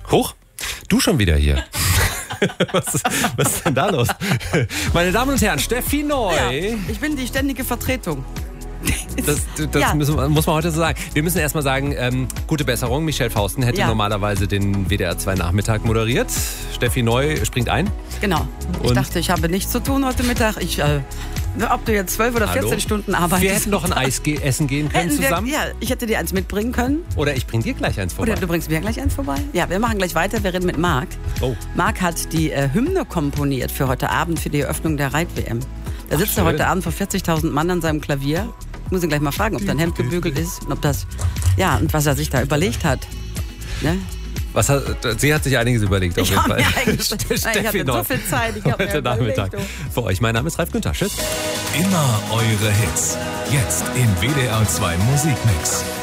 Huch, du schon wieder hier. Was ist denn da los? Meine Damen und Herren, Steffi Neu. Ja, ich bin die ständige Vertretung. Das muss man heute so sagen. Wir müssen erstmal sagen, gute Besserung. Michelle Fausten hätte normalerweise den WDR 2 Nachmittag moderiert. Steffi Neu springt ein. Genau. Ich dachte, ich habe nichts zu tun heute Mittag. Ob du jetzt 12 oder 14 Stunden arbeitest. Wir hätten noch ein Eis essen gehen können zusammen. Ich hätte dir eins mitbringen können. Oder ich bring dir gleich eins vorbei. Oder du bringst mir gleich eins vorbei. Ja, wir machen gleich weiter. Wir reden mit Marc. Oh. Marc hat die Hymne komponiert für heute Abend, für die Eröffnung der Reit-WM. Da sitzt er heute Abend vor 40.000 Mann an seinem Klavier. Ich muss ihn gleich mal fragen, ob dein Hemd gebügelt ist und ob das, und was er sich da überlegt hat. Ne? Sie hat sich einiges überlegt, auf jeden Fall. Ich hatte so viel Zeit. Ich habe heute Nachmittag für euch. Mein Name ist Ralf Günther. Tschüss. Immer eure Hits. Jetzt im WDR 2 Musikmix.